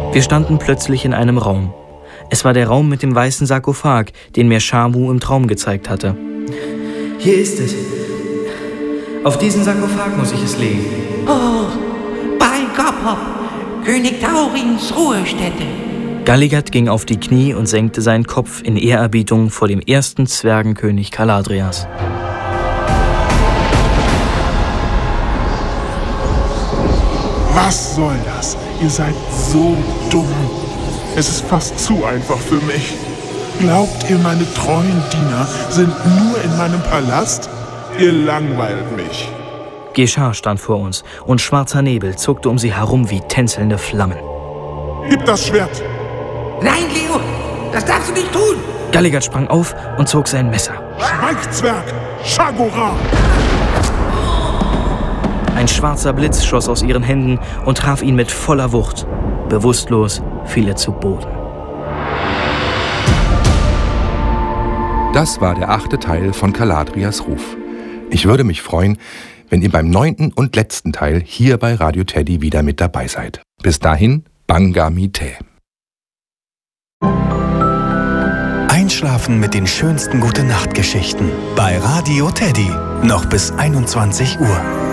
Wir standen plötzlich in einem Raum. Es war der Raum mit dem weißen Sarkophag, den mir Shamu im Traum gezeigt hatte. Hier ist es. Auf diesen Sarkophag muss ich es legen. Oh, bei Gopop, König Taurins Ruhestätte. Galligat ging auf die Knie und senkte seinen Kopf in Ehrerbietung vor dem ersten Zwergenkönig Caladrias. Was soll das? Ihr seid so dumm. Es ist fast zu einfach für mich. Glaubt ihr, meine treuen Diener sind nur in meinem Palast? Ihr langweilt mich. Geschah stand vor uns und schwarzer Nebel zuckte um sie herum wie tänzelnde Flammen. Gib das Schwert! Nein, Leo, das darfst du nicht tun. Galligat sprang auf und zog sein Messer. Schweig, Zwerg! Shagora! Ein schwarzer Blitz schoss aus ihren Händen und traf ihn mit voller Wucht. Bewusstlos fiel er zu Boden. Das war der 8. Teil von Caladrias Ruf. Ich würde mich freuen, wenn ihr beim 9. und letzten Teil hier bei Radio Teddy wieder mit dabei seid. Bis dahin, Banga Mite. Einschlafen mit den schönsten Gute-Nacht-Geschichten bei Radio Teddy. Noch bis 21 Uhr.